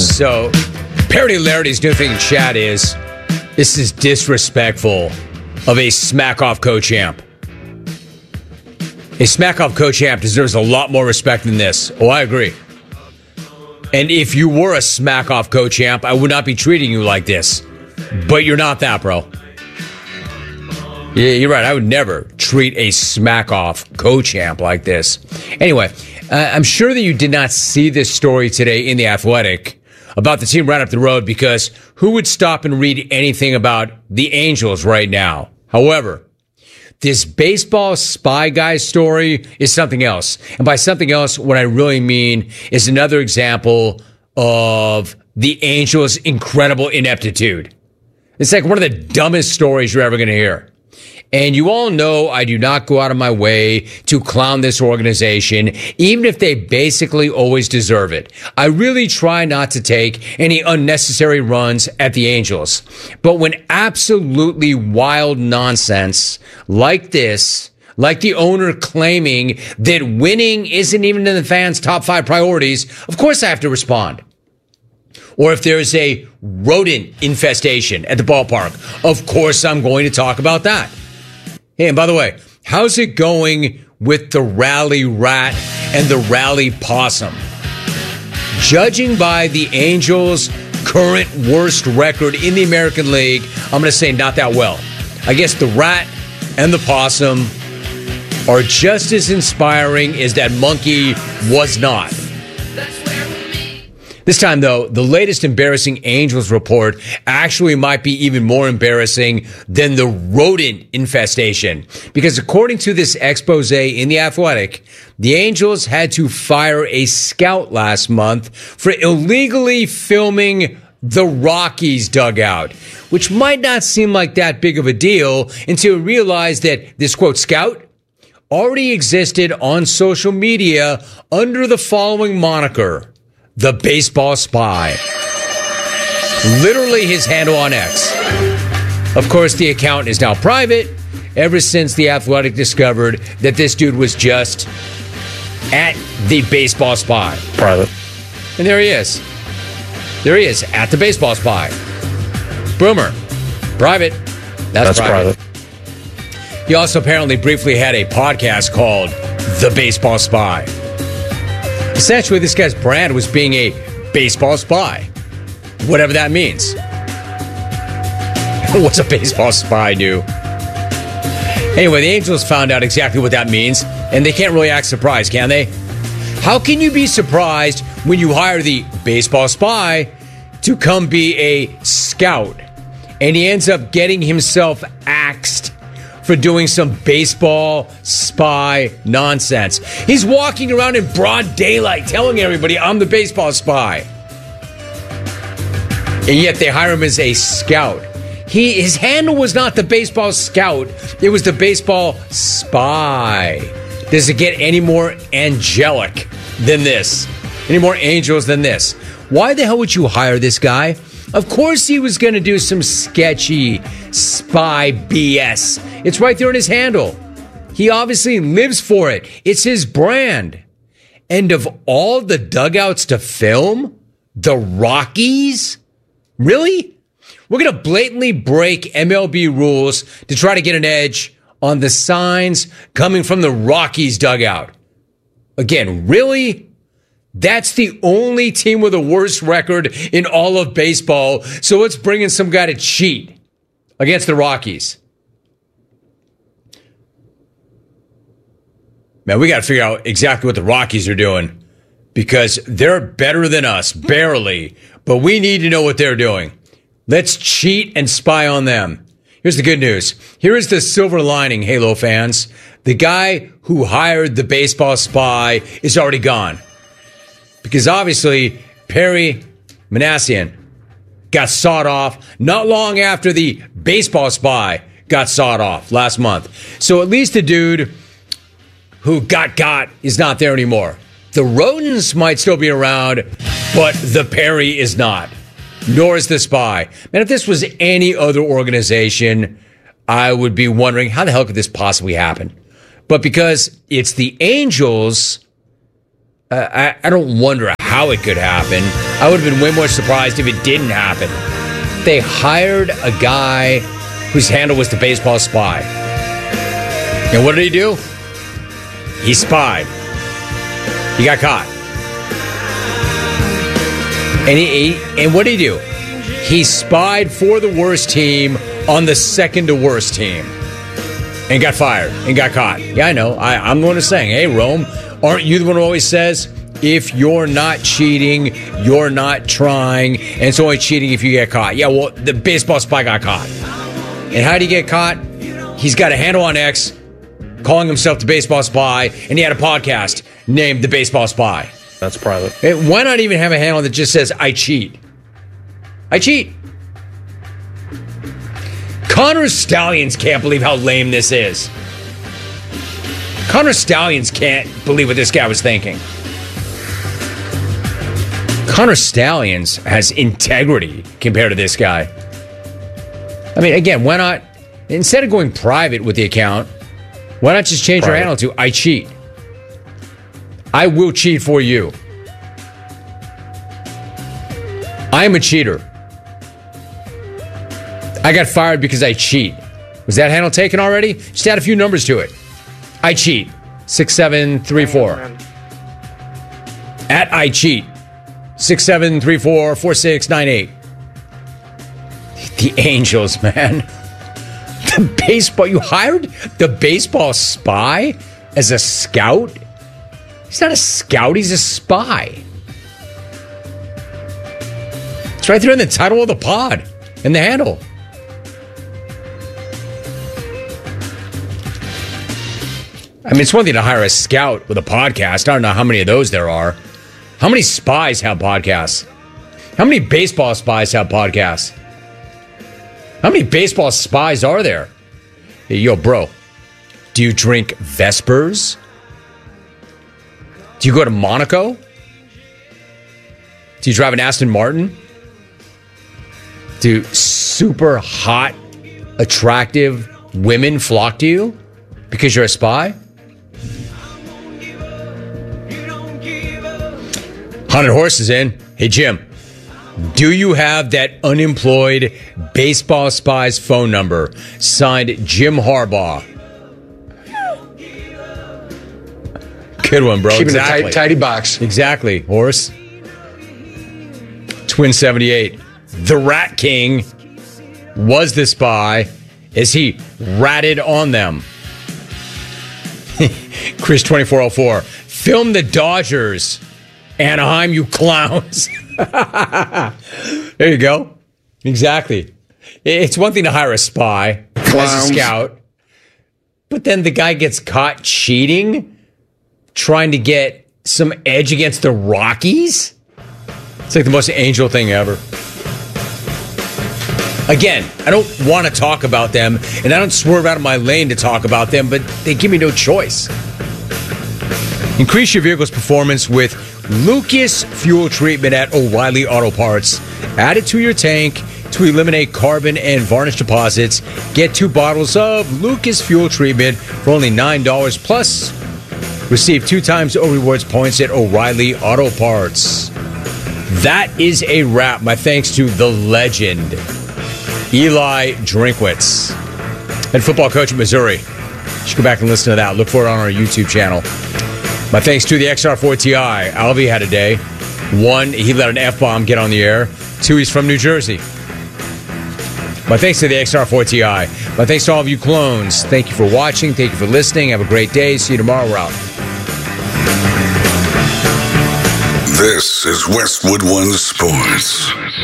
So, Parody Larity's new thing in chat is, this is disrespectful of a smack-off co-champ. A smack-off co-champ deserves a lot more respect than this. Oh, I agree. And if you were a smack-off co-champ, I would not be treating you like this. But you're not that, bro. Yeah, you're right. I would never treat a smack-off co-champ like this. Anyway, I'm sure that you did not see this story today in The Athletic about the team right up the road, because who would stop and read anything about the Angels right now? However, this baseball spy guy story is something else. And by something else, what I really mean is another example of the Angels' incredible ineptitude. It's like one of the dumbest stories you're ever going to hear. And you all know I do not go out of my way to clown this organization, even if they basically always deserve it. I really try not to take any unnecessary runs at the Angels. But when absolutely wild nonsense like this, like the owner claiming that winning isn't even in the fans' top 5 priorities, of course I have to respond. Or if there's a rodent infestation at the ballpark, of course I'm going to talk about that. Hey, and by the way, how's it going with the rally rat and the rally possum? Judging by the Angels' current worst record in the American League, I'm going to say not that well. I guess the rat and the possum are just as inspiring as that monkey was not. This time, though, the latest embarrassing Angels report actually might be even more embarrassing than the rodent infestation. Because according to this expose in The Athletic, the Angels had to fire a scout last month for illegally filming the Rockies dugout, which might not seem like that big of a deal until you realize that this, quote, scout already existed on social media under the following moniker: The Baseball Spy. Literally his handle on X. Of course, the account is now private ever since The Athletic discovered that this dude was just at The Baseball Spy. Private. And there he is. There he is, at The Baseball Spy. Boomer. Private. That's private. He also apparently briefly had a podcast called The Baseball Spy. Essentially, this guy's brand was being a baseball spy. Whatever that means. What's a baseball spy do? Anyway, the Angels found out exactly what that means, and they can't really act surprised, can they? How can you be surprised when you hire the baseball spy to come be a scout, and he ends up getting himself axed for doing some baseball spy nonsense? He's walking around in broad daylight telling everybody, I'm the baseball spy. And yet they hire him as a scout. His handle was not the baseball scout. It was the baseball spy. Does it get any more angelic than this? Any more angels than this? Why the hell would you hire this guy? Of course he was going to do some sketchy spy BS. It's right there in his handle. He obviously lives for it. It's his brand. And of all the dugouts to film, the Rockies? Really? We're going to blatantly break MLB rules to try to get an edge on the signs coming from the Rockies dugout. Again, really? That's the only team with a worse record in all of baseball. So let's bring in some guy to cheat against the Rockies. Man, we got to figure out exactly what the Rockies are doing, because they're better than us, barely. But we need to know what they're doing. Let's cheat and spy on them. Here's the good news. Here is the silver lining, Halo fans. The guy who hired the baseball spy is already gone. Because obviously, Perry Minasian got sawed off not long after the baseball spy got sawed off last month. So at least the dude who got is not there anymore. The rodents might still be around, but the Perry is not. Nor is the spy. Man, if this was any other organization, I would be wondering, how the hell could this possibly happen? But because it's the Angels, I don't wonder how it could happen. I would have been way more surprised if it didn't happen. They hired a guy whose handle was the baseball spy. And what did he do? He spied. He got caught. And what did he do? He spied for the worst team on the second to worst team. And got fired and got caught. Yeah, I know. I'm the one who's saying, hey, Rome, aren't you the one who always says, if you're not cheating, you're not trying, and it's only cheating if you get caught? Yeah, well, the baseball spy got caught. And how did he get caught? He's got a handle on X, calling himself the baseball spy, and he had a podcast named The Baseball Spy. That's private. Why not even have a handle that just says, I cheat? I cheat. Connor Stallions can't believe how lame this is. Connor Stallions can't believe what this guy was thinking. Connor Stallions has integrity compared to this guy. I mean, again, why not, instead of going private with the account, why not just change your handle to I cheat? I will cheat for you. I am a cheater. I got fired because I cheat. Was that handle taken already? Just add a few numbers to it. I cheat. 6734. At I cheat. 67344698. The Angels, man. The baseball. You hired the baseball spy as a scout? He's not a scout, he's a spy. It's right there in the title of the pod and the handle. I mean, it's one thing to hire a scout with a podcast. I don't know how many of those there are. How many spies have podcasts? How many baseball spies have podcasts? How many baseball spies are there? Hey, yo, bro, do you drink Vespers? Do you go to Monaco? Do you drive an Aston Martin? Do super hot, attractive women flock to you because you're a spy? Haunted Horse is in. Hey, Jim, do you have that unemployed baseball spy's phone number? Signed, Jim Harbaugh. Good one, bro. Keeping exactly. a tidy box. Exactly, Horse. Twin 78. The Rat King was the spy as he ratted on them. Chris 2404. Film the Dodgers. Anaheim, you clowns. There you go. Exactly. It's one thing to hire a spy as a scout, but then the guy gets caught cheating, trying to get some edge against the Rockies. It's like the most Angel thing ever. Again, I don't want to talk about them, and I don't swerve out of my lane to talk about them, but they give me no choice. Increase your vehicle's performance with Lucas Fuel Treatment at O'Reilly Auto Parts. Add it to your tank to eliminate carbon and varnish deposits. Get 2 bottles of Lucas Fuel Treatment for only $9 plus. Receive 2 times O Rewards points at O'Reilly Auto Parts. That is a wrap. My thanks to the legend, Eli Drinkwitz, head football coach at Missouri. You should go back and listen to that. Look for it on our YouTube channel. My thanks to the XR4TI. Alvy had a day. 1, he let an F-bomb get on the air. 2, he's from New Jersey. My thanks to the XR4TI. My thanks to all of you clones. Thank you for watching. Thank you for listening. Have a great day. See you tomorrow. We're out. This is Westwood One Sports.